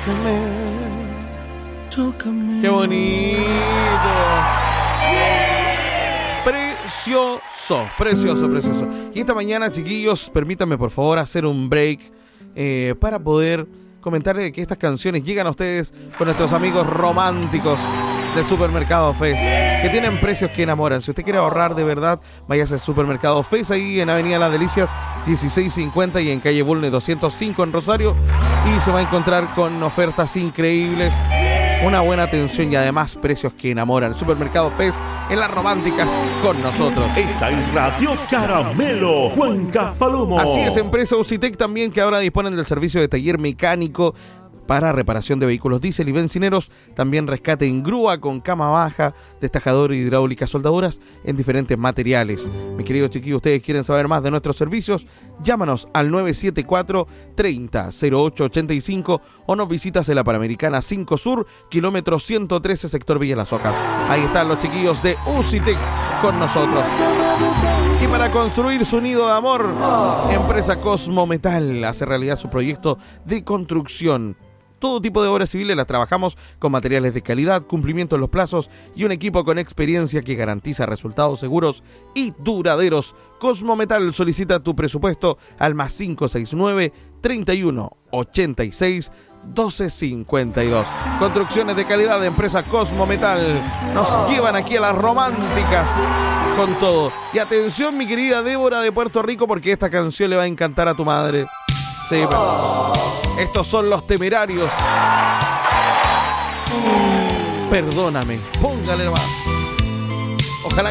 tócame. ¡Qué bonito! Precioso. Y esta mañana, chiquillos, permítanme por favor hacer un break para poder comentarles que estas canciones llegan a ustedes con nuestros amigos románticos del Supermercado Fes, que tienen precios que enamoran. Si usted quiere ahorrar de verdad, váyase al Supermercado Fes, ahí en Avenida Las Delicias 1650 y en calle Bulnes 205 en Rosario, y se va a encontrar con ofertas increíbles, una buena atención y además precios que enamoran. Supermercado Fes en las románticas con nosotros. Está en Radio Caramelo, Cuenca Palomo. Así es, empresa Ucitec también, que ahora disponen del servicio de taller mecánico para reparación de vehículos diésel y bencineros, también rescate en grúa con cama baja, destajador hidráulica, soldaduras en diferentes materiales. Mis queridos chiquillos, ustedes quieren saber más de nuestros servicios, llámanos al 974-30-0885 o nos visitas en la Panamericana 5 Sur, kilómetro 113, sector Villa Las Hojas. Ahí están los chiquillos de Ucitec con nosotros. Y para construir su nido de amor, empresa Cosmo Metal hace realidad su proyecto de construcción. Todo tipo de obras civiles las trabajamos con materiales de calidad, cumplimiento en los plazos y un equipo con experiencia que garantiza resultados seguros y duraderos. Cosmo Metal, solicita tu presupuesto al más 569-3186-1252. Construcciones de calidad de empresa Cosmo Metal. Nos llevan aquí a las románticas con todo. Y atención, mi querida Débora de Puerto Rico, porque esta canción le va a encantar a tu madre. Sí, estos son Los Temerarios. Perdóname. Póngale nomás. Ojalá